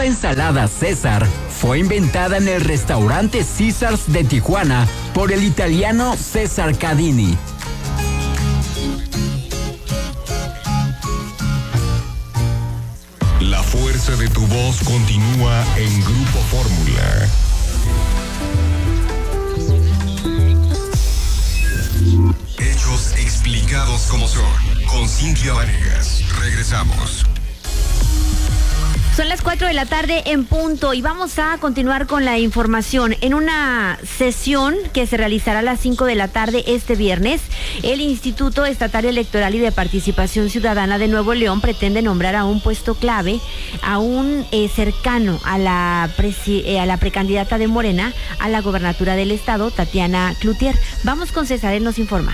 La ensalada César fue inventada en el restaurante Caesars de Tijuana por el italiano César Cadini. La fuerza de tu voz continúa en Grupo Fórmula. Hechos explicados como son, con Cintia Vanegas. Regresamos. Son las 4 de la tarde en punto y vamos a continuar con la información. En una sesión que se realizará a las 5 de la tarde este viernes, el Instituto Estatal Electoral y de Participación Ciudadana de Nuevo León pretende nombrar a un puesto clave a un cercano a la precandidata de Morena a la gobernatura del estado, Tatiana Cloutier. Vamos con César, él nos informa.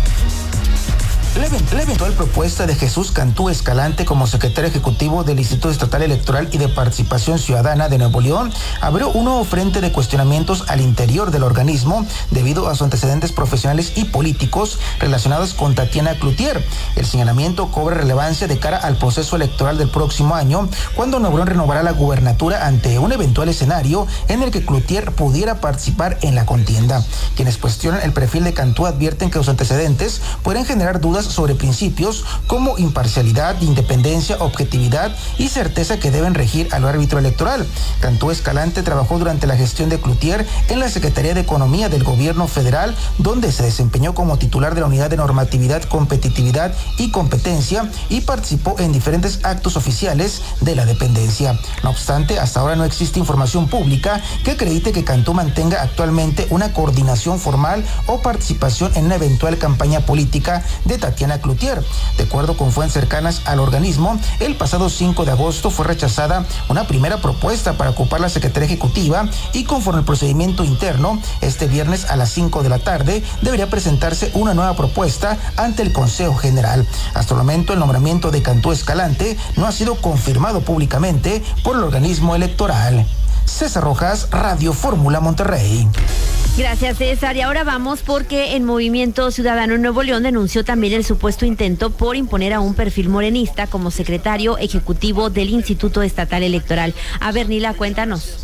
La eventual propuesta de Jesús Cantú Escalante como secretario ejecutivo del Instituto Estatal Electoral y de Participación Ciudadana de Nuevo León abrió un nuevo frente de cuestionamientos al interior del organismo debido a sus antecedentes profesionales y políticos relacionados con Tatiana Cloutier. El señalamiento cobra relevancia de cara al proceso electoral del próximo año, cuando Nuevo León renovará la gubernatura ante un eventual escenario en el que Cloutier pudiera participar en la contienda. Quienes cuestionan el perfil de Cantú advierten que sus antecedentes pueden generar dudas sobre principios como imparcialidad, independencia, objetividad y certeza que deben regir al árbitro electoral. Cantú Escalante trabajó durante la gestión de Cloutier en la Secretaría de Economía del Gobierno Federal, donde se desempeñó como titular de la Unidad de Normatividad, Competitividad y Competencia y participó en diferentes actos oficiales de la dependencia. No obstante, hasta ahora no existe información pública que acredite que Cantú mantenga actualmente una coordinación formal o participación en una eventual campaña política de Tatiana Cloutier. De acuerdo con fuentes cercanas al organismo, el pasado 5 de agosto fue rechazada una primera propuesta para ocupar la Secretaría Ejecutiva y conforme al procedimiento interno, este viernes a las 5 de la tarde debería presentarse una nueva propuesta ante el Consejo General. Hasta el momento, el nombramiento de Cantú Escalante no ha sido confirmado públicamente por el organismo electoral. César Rojas, Radio Fórmula Monterrey. Gracias, César. Y ahora vamos porque en Movimiento Ciudadano en Nuevo León denunció también el supuesto intento por imponer a un perfil morenista como secretario ejecutivo del Instituto Estatal Electoral. A ver, Nila, cuéntanos.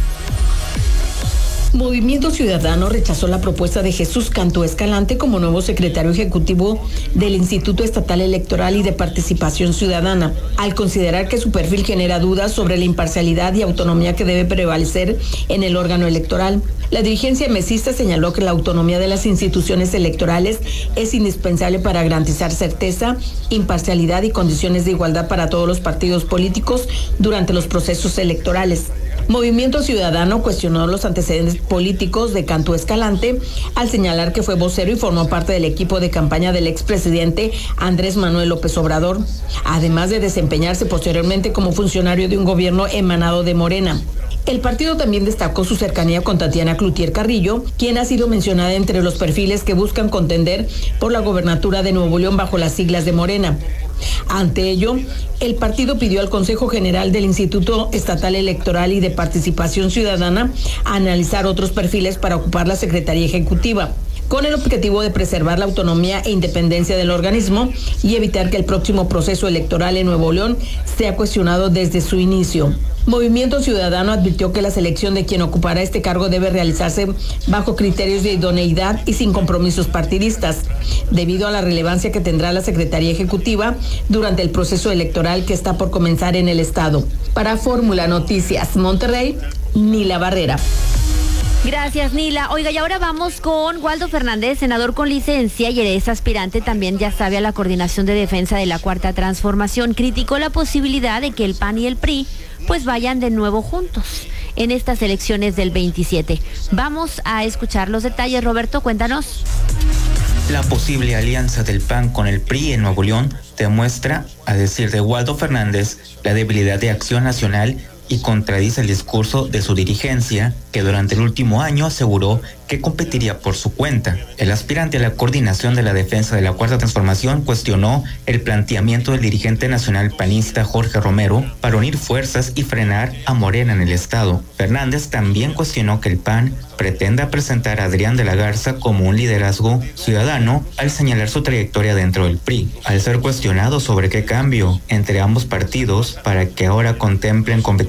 Movimiento Ciudadano rechazó la propuesta de Jesús Cantú Escalante como nuevo secretario ejecutivo del Instituto Estatal Electoral y de Participación Ciudadana, al considerar que su perfil genera dudas sobre la imparcialidad y autonomía que debe prevalecer en el órgano electoral. La dirigencia mesista señaló que la autonomía de las instituciones electorales es indispensable para garantizar certeza, imparcialidad y condiciones de igualdad para todos los partidos políticos durante los procesos electorales. Movimiento Ciudadano cuestionó los antecedentes políticos de Cantú Escalante al señalar que fue vocero y formó parte del equipo de campaña del expresidente Andrés Manuel López Obrador, además de desempeñarse posteriormente como funcionario de un gobierno emanado de Morena. El partido también destacó su cercanía con Tatiana Cloutier Carrillo, quien ha sido mencionada entre los perfiles que buscan contender por la gobernatura de Nuevo León bajo las siglas de Morena. Ante ello, el partido pidió al Consejo General del Instituto Estatal Electoral y de Participación Ciudadana analizar otros perfiles para ocupar la Secretaría Ejecutiva, con el objetivo de preservar la autonomía e independencia del organismo y evitar que el próximo proceso electoral en Nuevo León sea cuestionado desde su inicio. Movimiento Ciudadano advirtió que la selección de quien ocupará este cargo debe realizarse bajo criterios de idoneidad y sin compromisos partidistas, debido a la relevancia que tendrá la Secretaría Ejecutiva durante el proceso electoral que está por comenzar en el estado. Para Fórmula Noticias Monterrey, Nila Barrera. Gracias, Nila. Oiga, y ahora vamos con Waldo Fernández, senador con licencia y es aspirante también, ya sabe, a la Coordinación de Defensa de la Cuarta Transformación. Criticó la posibilidad de que el PAN y el PRI pues vayan de nuevo juntos en estas elecciones del 27. Vamos a escuchar los detalles. Roberto, cuéntanos. La posible alianza del PAN con el PRI en Nuevo León demuestra, a decir de Waldo Fernández, la debilidad de Acción Nacional y contradice el discurso de su dirigencia, que durante el último año aseguró que competiría por su cuenta. El aspirante a la Coordinación de la Defensa de la Cuarta Transformación cuestionó el planteamiento del dirigente nacional panista Jorge Romero para unir fuerzas y frenar a Morena en el estado. Fernández también cuestionó que el PAN pretenda presentar a Adrián de la Garza como un liderazgo ciudadano al señalar su trayectoria dentro del PRI. Al ser cuestionado sobre qué cambio entre ambos partidos para que ahora contemplen competir